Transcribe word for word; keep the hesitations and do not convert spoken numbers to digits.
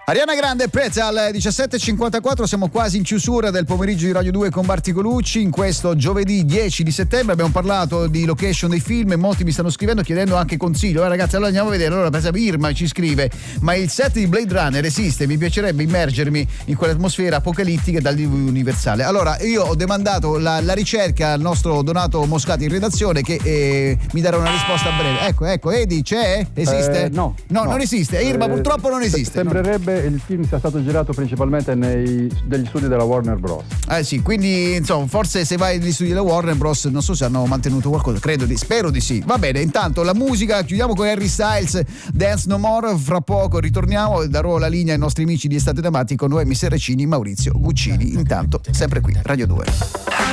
Ariana Grande, Pretzel, diciassette e cinquantaquattro, siamo quasi in chiusura del pomeriggio di Radio due con Marti Colucci. In questo giovedì dieci di settembre abbiamo parlato di location dei film e molti mi stanno scrivendo chiedendo anche consiglio. Eh, ragazzi, allora andiamo a vedere. Allora, per esempio, Irma ci scrive: ma il set di Blade Runner esiste? Mi piacerebbe immergermi in quell'atmosfera apocalittica dal T V universale. Allora, io ho demandato la, la ricerca al nostro Donato Moscati in redazione che eh, mi darà una risposta a breve. Ecco, ecco, Edi, c'è? Esiste? Eh, no, no. No, no. non esiste. Irma, Eh, purtroppo non esiste. Sembrerebbe il film sia stato girato principalmente nei, degli studi della Warner Bros. Eh sì, quindi insomma, forse se vai negli studi della Warner Bros. Non so se hanno mantenuto qualcosa, credo di, spero di sì. Va bene, intanto la musica, chiudiamo con Harry Styles, Dance No More, fra poco ritorniamo, darò la linea ai nostri amici di Estate d'Amati con Noemi Serrecini, Maurizio Guccini. Intanto, sempre qui, Radio due.